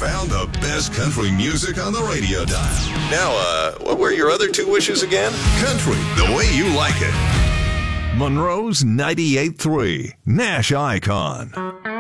found the best country music on the radio dial. Now, what were your other two wishes again? Country, the way you like it. Monroe's 98.3, Nash Icon.